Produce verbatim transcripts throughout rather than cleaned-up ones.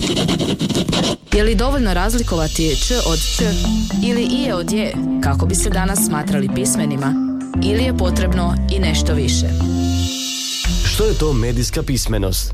Je li dovoljno razlikovati č od č ili ije od je kako bi se danas smatrali pismenima, ili je potrebno i nešto više? Što je to medijska pismenost?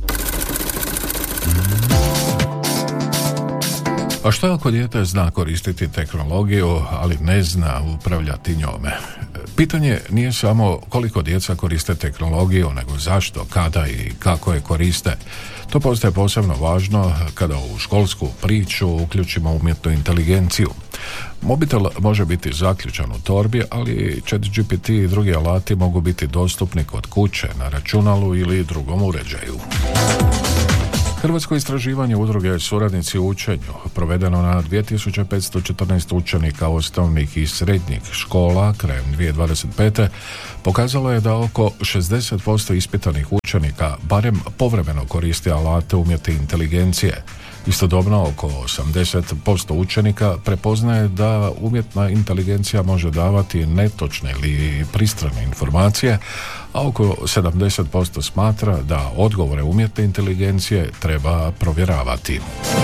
A što ako dijete zna koristiti tehnologiju, ali ne zna upravljati njome? Pitanje nije samo koliko djeca koriste tehnologiju, nego zašto, kada i kako je koriste. To postaje posebno važno kada u školsku priču uključimo umjetnu inteligenciju. Mobitel može biti zaključan u torbi, ali ChatGPT i drugi alati mogu biti dostupni kod kuće, na računalu ili drugom uređaju. Hrvatsko istraživanje udruge Suradnici u učenju, provedeno na dvije tisuće petsto četrnaest učenika osnovnih i srednjih škola krajem dvije tisuće dvadeset pete. pokazalo je da oko šezdeset posto ispitanih učenika barem povremeno koristi alate umjetne inteligencije. Istodobno oko osamdeset posto učenika prepoznaje da umjetna inteligencija može davati netočne ili pristrane informacije, a oko sedamdeset posto smatra da odgovore umjetne inteligencije treba provjeravati.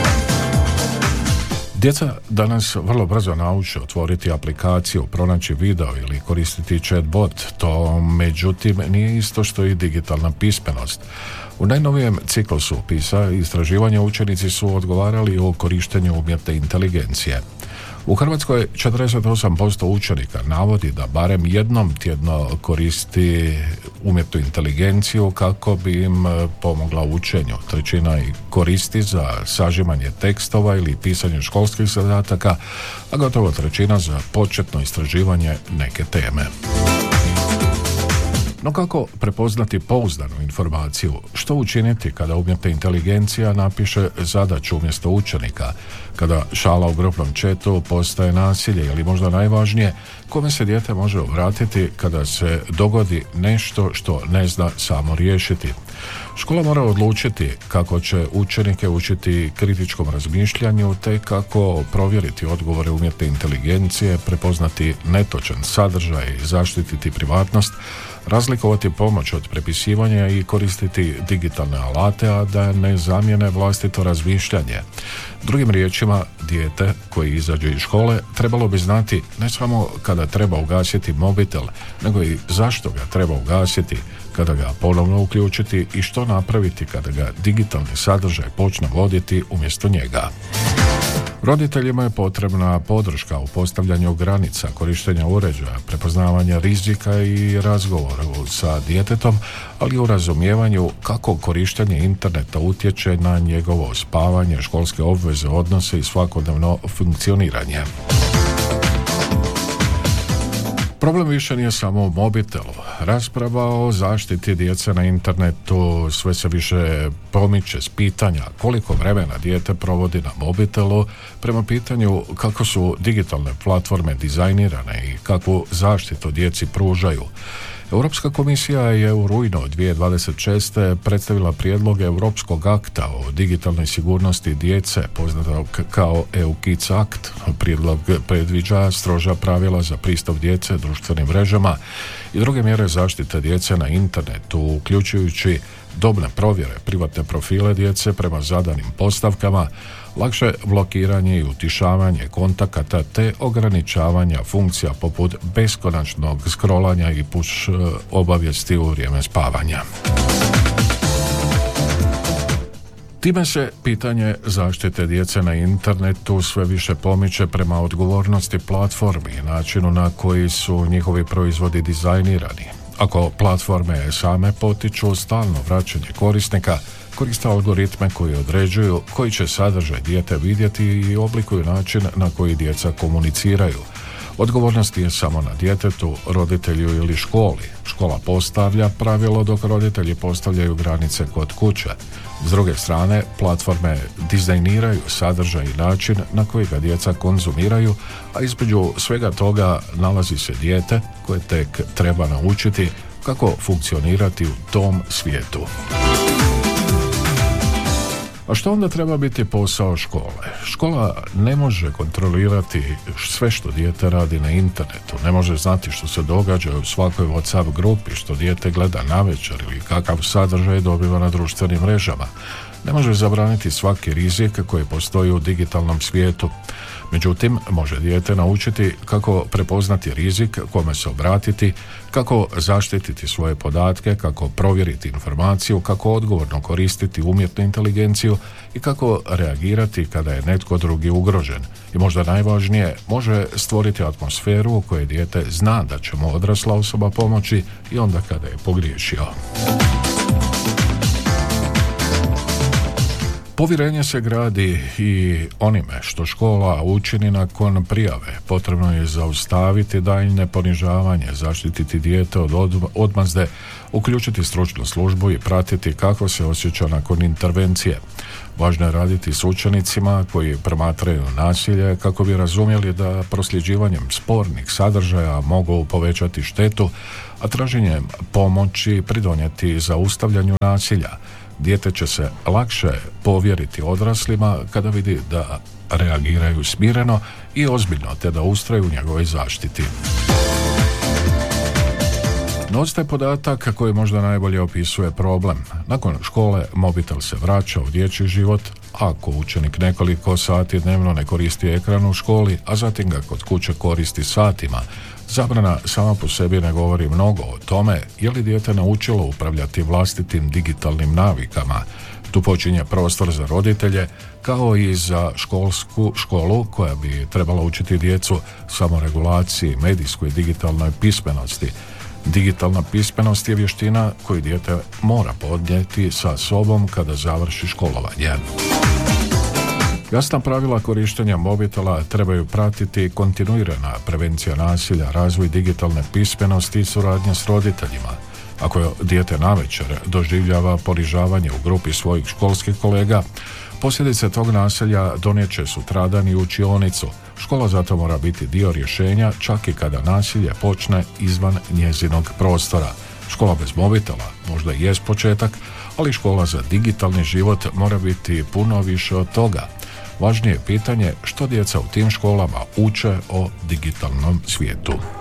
Djeca danas vrlo brzo nauče otvoriti aplikaciju, pronaći video ili koristiti chatbot. To, međutim, nije isto što i digitalna pismenost. U najnovijem ciklusu PISA istraživanja učenici su odgovarali o korištenju umjetne inteligencije. U Hrvatskoj četrdeset osam posto učenika navodi da barem jednom tjedno koristi umjetnu inteligenciju kako bi im pomogla u učenju. Trećina ih koristi za sažimanje tekstova ili pisanje školskih zadataka, a gotovo trećina za početno istraživanje neke teme. No kako prepoznati pouzdanu informaciju? Što učiniti kada umjetna inteligencija napiše zadaću umjesto učenika? Kada šala u grupnom chatu postaje nasilje ili možda najvažnije, kome se dijete može obratiti kada se dogodi nešto što ne zna samo riješiti? Škola mora odlučiti kako će učenike učiti kritičkom razmišljanju te kako provjeriti odgovore umjetne inteligencije, prepoznati netočan sadržaj, zaštititi privatnost, razlikovati pomoć od prepisivanja i koristiti digitalne alate, a da ne zamijene vlastito razmišljanje. Drugim riječima, dijete koji izađe iz škole trebalo bi znati ne samo kada treba ugasiti mobitel, nego i zašto ga treba ugasiti, kada ga ponovno uključiti i što napraviti kada ga digitalni sadržaj počne voditi umjesto njega. Roditeljima je potrebna podrška u postavljanju granica, korištenja uređaja, prepoznavanja rizika i razgovoru sa djetetom, ali i u razumijevanju kako korištenje interneta utječe na njegovo spavanje, školske obveze, odnose i svakodnevno funkcioniranje. Problem više nije samo u mobitelu. Rasprava o zaštiti djece na internetu sve se više pomiče s pitanja koliko vremena dijete provodi na mobitelu prema pitanju kako su digitalne platforme dizajnirane i kakvu zaštitu djeci pružaju. Europska komisija je u rujnu dvije tisuće dvadeset šeste. predstavila prijedlog Europskog akta o digitalnoj sigurnosti djece, poznatog kao E U Kids Act. Prijedlog predviđa stroža pravila za pristup djece društvenim mrežama i druge mjere zaštite djece na internetu, uključujući dobne provjere, privatne profile djece prema zadanim postavkama, lakše blokiranje i utišavanje kontakata te ograničavanja funkcija poput beskonačnog scrollanja i push obavijesti u vrijeme spavanja. Time se pitanje zaštite djece na internetu sve više pomiče prema odgovornosti platformi i načinu na koji su njihovi proizvodi dizajnirani. Ako platforme same potiču stalno vraćanje korisnika, koriste algoritme koji određuju koji će sadržaj dijete vidjeti i oblikuju način na koji djeca komuniciraju. Odgovornost je samo na djetetu, roditelju ili školi. Škola postavlja pravilo dok roditelji postavljaju granice kod kuće. S druge strane, platforme dizajniraju sadržaj i način na koji ga djeca konzumiraju, a između svega toga nalazi se dijete koje tek treba naučiti kako funkcionirati u tom svijetu. A što onda treba biti posao škole? Škola ne može kontrolirati sve što dijete radi na internetu, ne može znati što se događa u svakoj WhatsApp grupi, što dijete gleda navečer ili kakav sadržaj dobiva na društvenim mrežama. Ne može zabraniti svaki rizik koji postoji u digitalnom svijetu. Međutim, može dijete naučiti kako prepoznati rizik, kome se obratiti, kako zaštititi svoje podatke, kako provjeriti informaciju, kako odgovorno koristiti umjetnu inteligenciju i kako reagirati kada je netko drugi ugrožen. I možda najvažnije, može stvoriti atmosferu u kojoj dijete zna da će mu odrasla osoba pomoći i onda kada je pogriješio. Povjerenje se gradi i onime što škola učini nakon prijave. Potrebno je zaustaviti daljnje ponižavanje, zaštititi dijete od odmazde, uključiti stručnu službu i pratiti kako se osjeća nakon intervencije. Važno je raditi s učenicima koji promatraju nasilje kako bi razumjeli da prosljeđivanjem spornih sadržaja mogu povećati štetu, a traženjem pomoći pridonijeti zaustavljanju nasilja. Dijete će se lakše povjeriti odraslima kada vidi da reagiraju smireno i ozbiljno, te da ustraju u njegovoj zaštiti. No, ostaje podatak koji možda najbolje opisuje problem. Nakon škole mobitel se vraća u dječji život, a ako učenik nekoliko sati dnevno ne koristi ekran u školi, a zatim ga kod kuće koristi satima, zabrana sama po sebi ne govori mnogo o tome je li dijete naučilo upravljati vlastitim digitalnim navikama. Tu počinje prostor za roditelje, kao i za školsku školu koja bi trebala učiti djecu samoregulaciji, medijskoj i digitalnoj pismenosti. Digitalna pismenost je vještina koju dijete mora podnijeti sa sobom kada završi školovanje. Jasna pravila korištenja mobitela trebaju pratiti kontinuirana prevencija nasilja, razvoj digitalne pismenosti i suradnja s roditeljima. Ako dijete navečer doživljava ponižavanje u grupi svojih školskih kolega, posljedice tog nasilja donijet će sutradan i u učionicu. Škola zato mora biti dio rješenja, čak i kada nasilje počne izvan njezinog prostora. Škola bez mobitela možda i jest početak, ali škola za digitalni život mora biti puno više od toga. Važnije je pitanje što djeca u tim školama uče o digitalnom svijetu.